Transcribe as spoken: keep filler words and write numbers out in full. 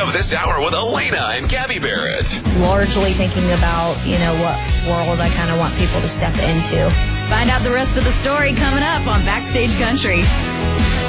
of this hour with Elena and Gabby Barrett. Largely thinking about, you know, what world I kind of want people to step into. Find out the rest of the story coming up on Backstage Country.